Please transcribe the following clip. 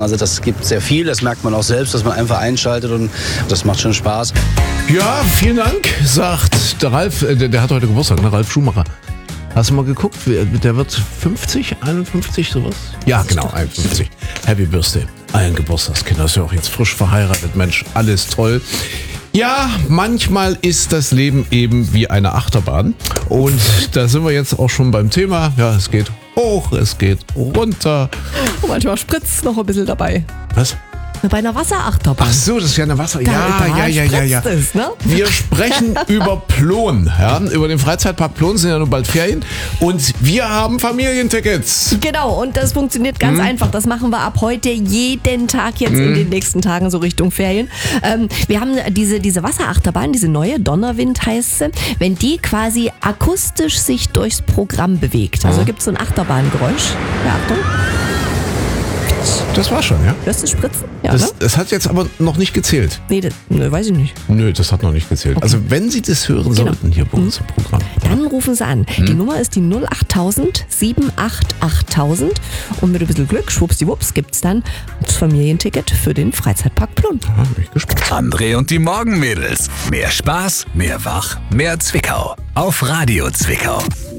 Also das gibt sehr viel, das merkt man auch selbst, dass man einfach einschaltet und das macht schon Spaß. Ja, vielen Dank, sagt der Ralf, der hat heute Geburtstag, ne? Ralf Schumacher. Hast du mal geguckt, der wird 50, 51, sowas? Ja, genau, 51. Happy Birthday. Allen Geburtstagskinder, ist ja auch jetzt frisch verheiratet, Mensch, alles toll. Ja, manchmal ist das Leben eben wie eine Achterbahn. Und da sind wir jetzt auch schon beim Thema. Ja, es geht hoch, es geht runter. Und manchmal spritzt noch ein bisschen dabei. Was? Bei einer Wasserachterbahn. Ach so, das ist ja eine Wasser... Da Ja. spritzt es, ne? Wir sprechen über Plon, ja, über den Freizeitpark Plon, sind ja nun bald Ferien. Und wir haben Familientickets. Genau, und das funktioniert ganz einfach. Das machen wir ab heute jeden Tag jetzt in den nächsten Tagen so Richtung Ferien. Wir haben diese Wasserachterbahn, diese neue, Donnerwind heißt sie, wenn die quasi akustisch sich durchs Programm bewegt. Also gibt es so ein Achterbahngeräusch. Ja, Achtung. Das war schon, ja? Hörst du Spritzen? Ja, ne? Das hat jetzt aber noch nicht gezählt. Nee, weiß ich nicht. Nö, das hat noch nicht gezählt. Okay. Also wenn Sie das hören sollten hier bei uns im Programm. Dann rufen Sie an. Die Nummer ist die 08000 788 und mit ein bisschen Glück, schwuppsdiwupps, gibt's dann das Familienticket für den Freizeitpark Plon. Ja, bin ich gespannt. André und die Morgenmädels. Mehr Spaß, mehr Wach, mehr Zwickau. Auf Radio Zwickau.